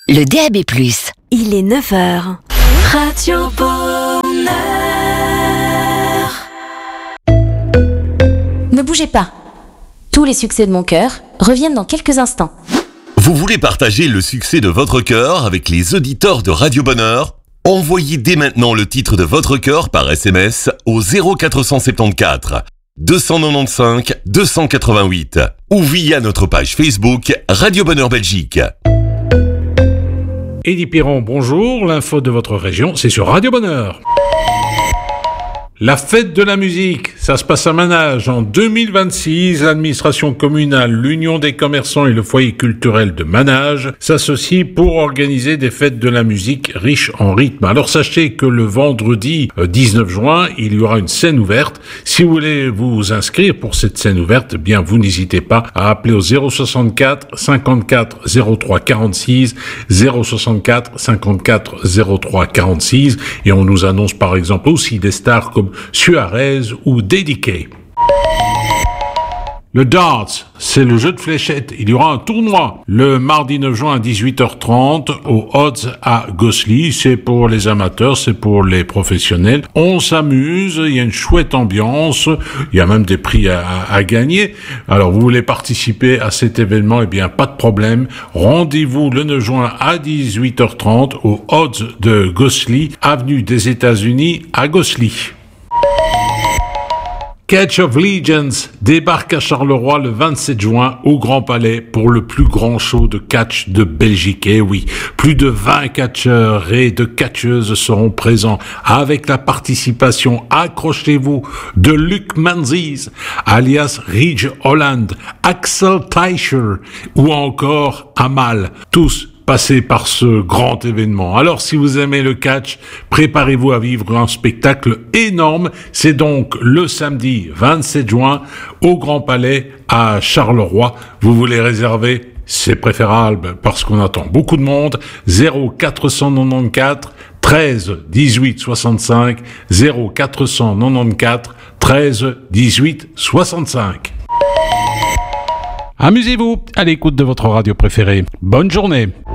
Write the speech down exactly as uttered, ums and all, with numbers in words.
le D A B plus. Il est neuf heures. Radio Bonheur. Ne bougez pas. Tous les succès de mon cœur reviennent dans quelques instants. Vous voulez partager le succès de votre cœur avec les auditeurs de Radio Bonheur ? Envoyez dès maintenant le titre de votre cœur par S M S au zéro quatre cent soixante-quatorze deux cent quatre-vingt-quinze deux cent quatre-vingt-huit ou via notre page Facebook Radio Bonheur Belgique. Eddie Piron, bonjour. L'info de votre région, c'est sur Radio Bonheur. La fête de la musique, ça se passe à Manage. En deux mille vingt-six, l'administration communale, l'Union des commerçants et le foyer culturel de Manage s'associent pour organiser des fêtes de la musique riches en rythme. Alors sachez que le vendredi dix-neuf juin, il y aura une scène ouverte. Si vous voulez vous inscrire pour cette scène ouverte, eh bien vous n'hésitez pas à appeler au zéro soixante-quatre cinquante-quatre zéro trois quarante-six, zéro soixante-quatre cinquante-quatre zéro trois quarante-six, et on nous annonce par exemple aussi des stars comme Suarez ou Dédiqué. Le darts, c'est le jeu de fléchettes. Il y aura un tournoi le mardi neuf juin à dix-huit heures trente au Odds à Gosselies. C'est pour les amateurs, c'est pour les professionnels. On s'amuse, il y a une chouette ambiance, il y a même des prix à, à gagner. Alors, vous voulez participer à cet événement, eh bien, pas de problème. Rendez-vous le neuf juin à dix-huit heures trente au Odds de Gosselies, avenue des États-Unis à Gosselies. Catch of Legends débarque à Charleroi le vingt-sept juin au Grand Palais pour le plus grand show de catch de Belgique. Et oui, plus de vingt catcheurs et de catcheuses seront présents avec la participation, accrochez-vous, de Luc Manzies, alias Ridge Holland, Axel Teicher ou encore Amal. Tous passer par ce grand événement. Alors, si vous aimez le catch, préparez-vous à vivre un spectacle énorme. C'est donc le samedi vingt-sept juin au Grand Palais à Charleroi. Vous voulez réserver? C'est préférable parce qu'on attend beaucoup de monde. zéro quatre cent quatre-vingt-quatorze treize dix-huit soixante-cinq, zéro quatre cent quatre-vingt-quatorze treize dix-huit soixante-cinq. Amusez-vous à l'écoute de votre radio préférée. Bonne journée.